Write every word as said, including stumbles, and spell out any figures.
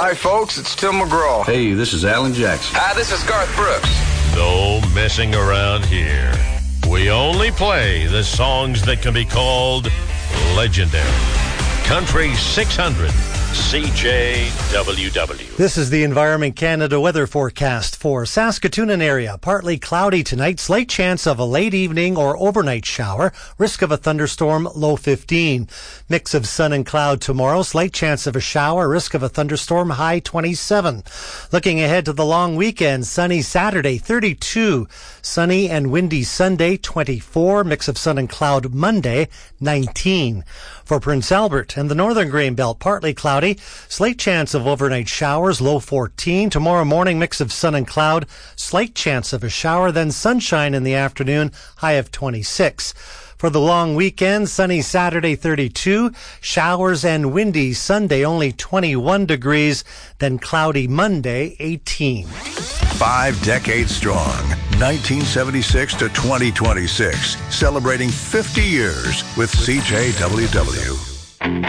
Hi, folks. It's Tim McGraw. Hey, this is Alan Jackson. Hi, this is Garth Brooks. No messing around here. We only play the songs that can be called legendary. Country six hundred, C J W W. This is the Environment Canada weather forecast for Saskatoon area. Partly cloudy tonight, slight chance of a late evening or overnight shower, risk of a thunderstorm, low fifteen. Mix of sun and cloud tomorrow, slight chance of a shower, risk of a thunderstorm, high twenty-seven. Looking ahead to the long weekend, sunny Saturday, thirty-two. Sunny and windy Sunday, twenty-four. Mix of sun and cloud Monday, nineteen. For Prince Albert and the northern Grain Belt, partly cloudy, slight chance of overnight showers, low fourteen. Tomorrow morning, mix of sun and cloud, slight chance of a shower, then sunshine in the afternoon, high of twenty-six. For the long weekend, sunny Saturday, thirty-two, showers and windy Sunday, only twenty-one degrees, then cloudy Monday, eighteen. Five decades strong, nineteen seventy-six to twenty twenty-six, celebrating fifty years with C J W W.